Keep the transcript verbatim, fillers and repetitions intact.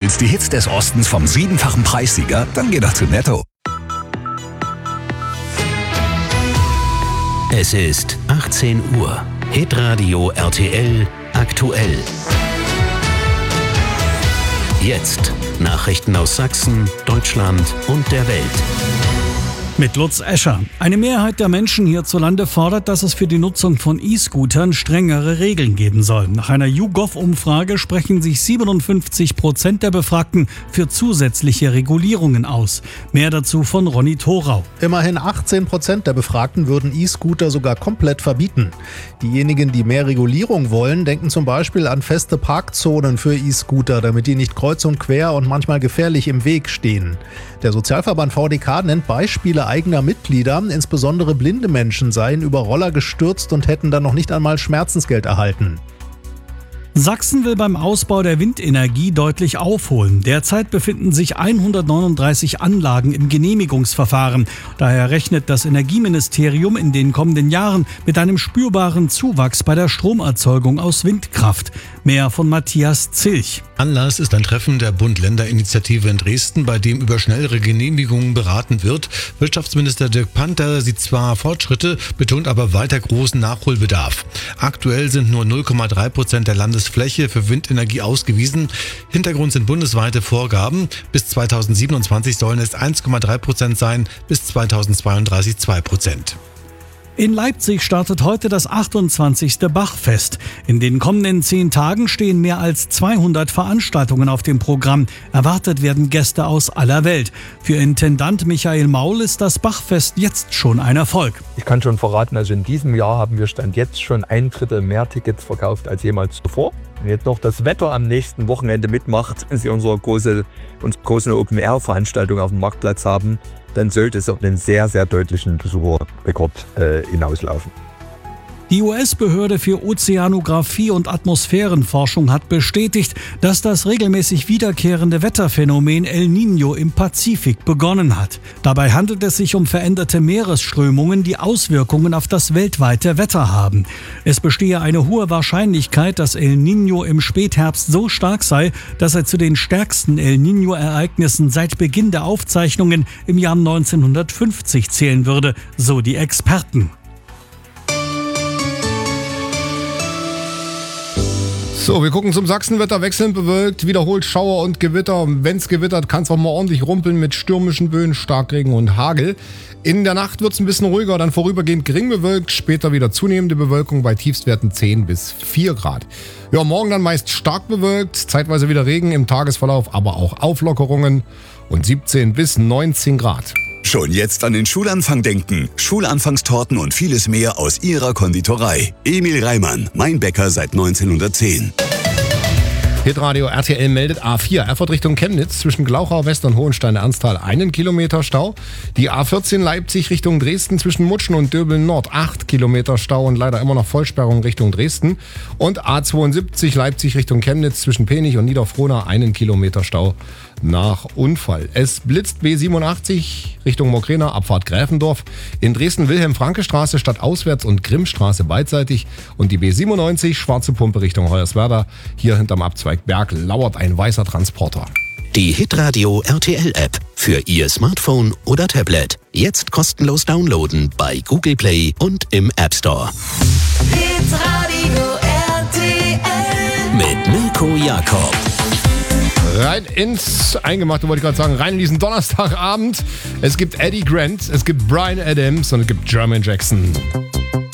Sind's die Hits des Ostens vom siebenfachen Preissieger? Dann geh doch zu Netto. Es ist achtzehn Uhr. Hitradio R T L aktuell. Jetzt Nachrichten aus Sachsen, Deutschland und der Welt. Mit Lutz Escher. Eine Mehrheit der Menschen hierzulande fordert, dass es für die Nutzung von E-Scootern strengere Regeln geben soll. Nach einer YouGov-Umfrage sprechen sich siebenundfünfzig Prozent der Befragten für zusätzliche Regulierungen aus. Mehr dazu von Ronny Thorau. Immerhin achtzehn Prozent der Befragten würden E-Scooter sogar komplett verbieten. Diejenigen, die mehr Regulierung wollen, denken zum Beispiel an feste Parkzonen für E-Scooter, damit die nicht kreuz und quer und manchmal gefährlich im Weg stehen. Der Sozialverband V D K nennt Beispiele eigener Mitglieder, insbesondere blinde Menschen seien über Roller gestürzt und hätten dann noch nicht einmal Schmerzensgeld erhalten. Sachsen will beim Ausbau der Windenergie deutlich aufholen. Derzeit befinden sich hundertneununddreißig Anlagen im Genehmigungsverfahren. Daher rechnet das Energieministerium in den kommenden Jahren mit einem spürbaren Zuwachs bei der Stromerzeugung aus Windkraft. Mehr von Matthias Zilch. Anlass ist ein Treffen der Bund-Länder-Initiative in Dresden, bei dem über schnellere Genehmigungen beraten wird. Wirtschaftsminister Dirk Panther sieht zwar Fortschritte, betont aber weiter großen Nachholbedarf. Aktuell sind nur null Komma drei Prozent der Landesfläche für Windenergie ausgewiesen. Hintergrund sind bundesweite Vorgaben. Bis zweitausendsiebenundzwanzig sollen es eins Komma drei Prozent sein, bis zweitausendzweiunddreißig zwei Prozent. In Leipzig startet heute das achtundzwanzigste Bachfest. In den kommenden zehn Tagen stehen mehr als zweihundert Veranstaltungen auf dem Programm. Erwartet werden Gäste aus aller Welt. Für Intendant Michael Maul ist das Bachfest jetzt schon ein Erfolg. Ich kann schon verraten, also in diesem Jahr haben wir Stand jetzt schon ein Drittel mehr Tickets verkauft als jemals zuvor. Wenn jetzt noch das Wetter am nächsten Wochenende mitmacht, wenn Sie unsere große, unsere große Open-Air-Veranstaltung auf dem Marktplatz haben, dann sollte es auf einen sehr, sehr deutlichen Besucherrekord äh, hinauslaufen. Die U S-Behörde für Ozeanographie und Atmosphärenforschung hat bestätigt, dass das regelmäßig wiederkehrende Wetterphänomen El Niño im Pazifik begonnen hat. Dabei handelt es sich um veränderte Meeresströmungen, die Auswirkungen auf das weltweite Wetter haben. Es bestehe eine hohe Wahrscheinlichkeit, dass El Niño im Spätherbst so stark sei, dass er zu den stärksten El Niño-Ereignissen seit Beginn der Aufzeichnungen im Jahr neunzehnhundertfünfzig zählen würde, so die Experten. So, wir gucken zum Sachsenwetter. Wechselnd bewölkt, wiederholt Schauer und Gewitter. Wenn es gewittert, kann es auch mal ordentlich rumpeln mit stürmischen Böen, Starkregen und Hagel. In der Nacht wird es ein bisschen ruhiger, dann vorübergehend gering bewölkt, später wieder zunehmende Bewölkung bei Tiefstwerten zehn bis vier Grad. Ja, morgen dann meist stark bewölkt, zeitweise wieder Regen im Tagesverlauf, aber auch Auflockerungen und siebzehn bis neunzehn Grad. Schon jetzt an den Schulanfang denken. Schulanfangstorten und vieles mehr aus Ihrer Konditorei. Emil Reimann, mein Bäcker seit neunzehnhundertzehn. Hitradio R T L meldet A vier, Erfurt Richtung Chemnitz, zwischen Glauchau West und Hohenstein-Ernsthal einen Kilometer Stau. Die A vierzehn Leipzig Richtung Dresden zwischen Mutschen und Döbeln Nord acht Kilometer Stau und leider immer noch Vollsperrung Richtung Dresden. Und A zweiundsiebzig Leipzig Richtung Chemnitz zwischen Penich und Niederfrohna einen Kilometer Stau nach Unfall. Es blitzt B siebenundachtzig Richtung Mokrena, Abfahrt Gräfendorf. In Dresden Wilhelm-Franke-Straße stadtauswärts und Grimmstraße beidseitig. Und die B siebenundneunzig Schwarze Pumpe Richtung Hoyerswerda. Hier hinterm Abzweig Berg lauert ein weißer Transporter. Die Hitradio R T L-App für Ihr Smartphone oder Tablet. Jetzt kostenlos downloaden bei Google Play und im App Store. Hitradio R T L Mit Mirko Jakob. Rein ins Eingemachte, wollte ich gerade sagen, rein in diesen Donnerstagabend. Es gibt Eddie Grant, es gibt Bryan Adams und es gibt Jermaine Jackson.